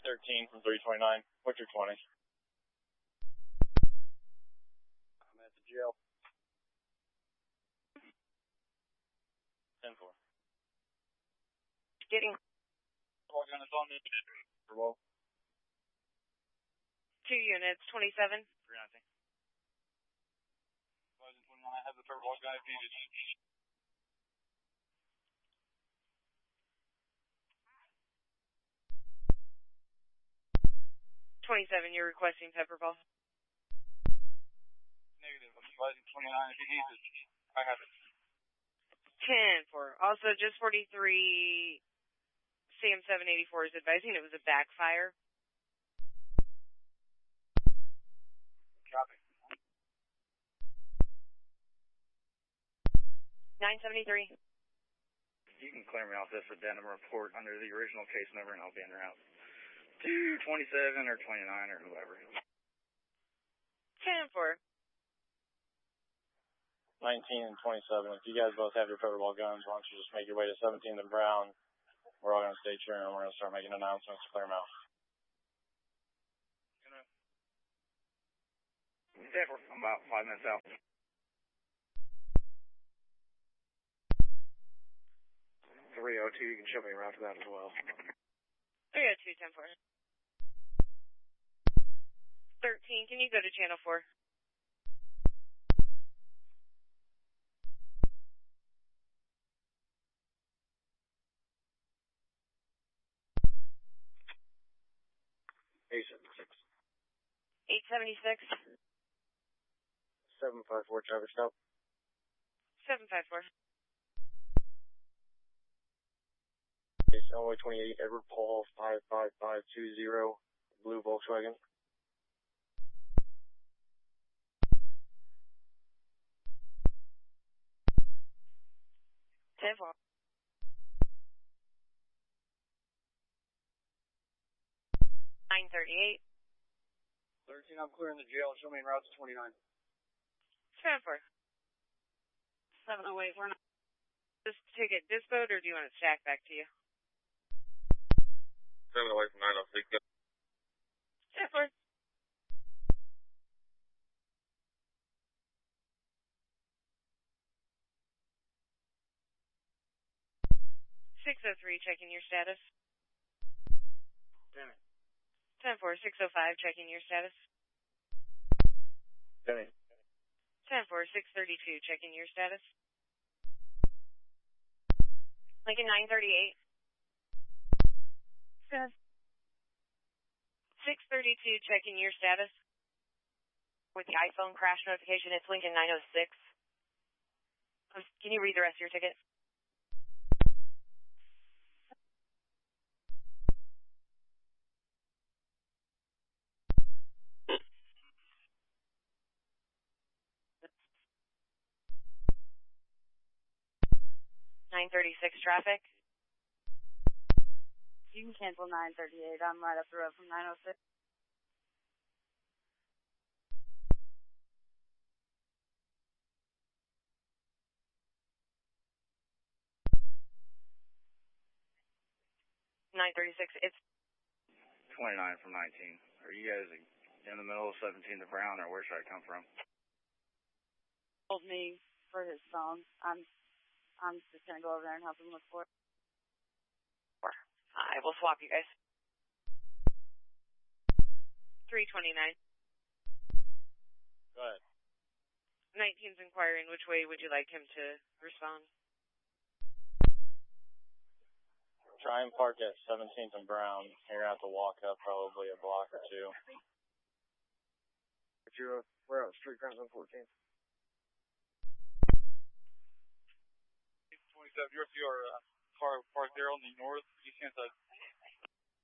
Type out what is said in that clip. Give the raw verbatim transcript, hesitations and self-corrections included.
thirteen from three twenty-nine. What's your twenty? I'm at the jail. ten four. Getting. Walk on the phone. Well. Two units, twenty-seven. three nineteen. I have the purple guy needed. twenty-seven, you're requesting Pepperball. Negative. I'm advising twenty-nine if he needs it. I have it. ten four. Also, just forty-three, C M seven eighty-four is advising it was a backfire. Copy. nine seventy-three. You can clear me off this addendum report under the original case number and I'll be in route. two twenty-seven or twenty-nine or whoever. ten four. nineteen and twenty-seven. If you guys both have your Pepperball guns, why don't you just make your way to seventeenth and Brown. We're all going to stay here and we're going to start making announcements to clear them out. ten four. I'm about five minutes out. three oh two, you can show me around for that as well. three oh two, ten four. thirteen, can you go to channel four? eight seventy-six. eight seventy-six. seven five four, Travis, stop. seven five four. Illinois twenty-eight, Edward Paul, five five five two zero, blue Volkswagen. ten four. nine thirty-eight. thirteen, I'm clearing the jail. Show me in route to twenty-nine. ten four. seven oh eight, we're not. This ticket dispoed, or do you want it stacked back to you? seven away from nine oh six. ten four. six oh three, checking your status. Denny. ten four, six oh five, checking your status. Denny. ten four, six thirty-two, checking your status. Lincoln nine thirty-eight. six thirty-two, checking your status. With the iPhone crash notification, it's Lincoln nine oh six. Can you read the rest of your ticket? nine thirty-six traffic. You can cancel nine thirty-eight. I'm right up the road from nine oh six. nine thirty-six, it's twenty-nine from nineteen. Are you guys in the middle of seventeenth and Brown, or where should I come from? Told me for his phone. I'm I'm just going to go over there and help him look for it. I will swap you guys. three twenty-nine. Go ahead. nineteen's inquiring which way would you like him to respond? Try and park at seventeenth and Brown. You're going to have to walk up probably a block or two. But you're, we're out Street Crimes on fourteenth. twenty-seven, you're, you're uh, car parked there on the north, east hand side.